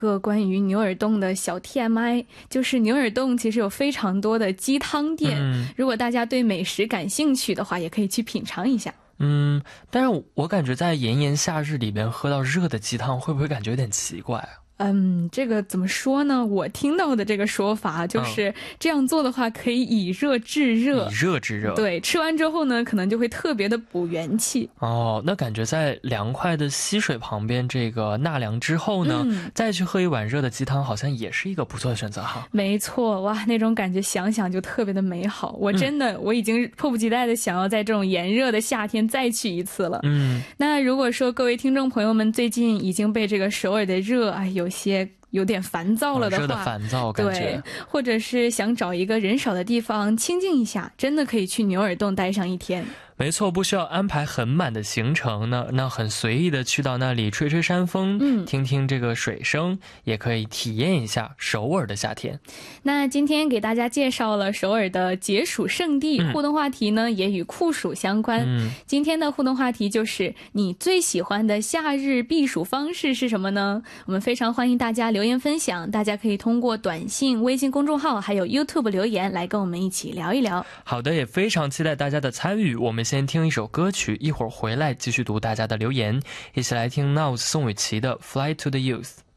个关于牛耳洞的小 TMI， 就是牛耳洞其实有非常多的鸡汤店，如果大家对美食感兴趣的话，也可以去品尝一下。 但是我感觉在炎炎夏日里边喝到热的鸡汤，会不会感觉有点奇怪啊？ 这个怎么说呢？我听到的这个说法就是这样做的话，可以以热制热。 以热制热。 对，吃完之后呢，可能就会特别的补元气。 哦，那感觉在凉快的溪水旁边这个纳凉之后呢，再去喝一碗热的鸡汤，好像也是一个不错的选择哈。 没错，哇，那种感觉想想就特别的美好。我真的，我已经迫不及待的想要在这种炎热的夏天再去一次了。那如果说各位听众朋友们最近已经被这个首尔的热有点烦躁了的话， 热的烦躁感觉， 对，或者是想找一个人少的地方清静一下，真的可以去牛耳洞待上一天。 没错，不需要安排很满的行程呢，那很随意的去到那里吹吹山风，听听这个水声，也可以体验一下首尔的夏天。 那今天给大家介绍了首尔的解暑胜地，互动话题呢也与酷暑相关。今天的互动话题就是你最喜欢的夏日避暑方式是什么呢？我们非常欢迎大家留言分享，大家可以通过短信、微信公众号还有 YouTube 留言来跟我们一起聊一聊。 好的，也非常期待大家的参与，我们先听一首歌曲，一会儿回来继续读大家的留言，一起来听 Nows 宋雨琦的 Fly to the Youth。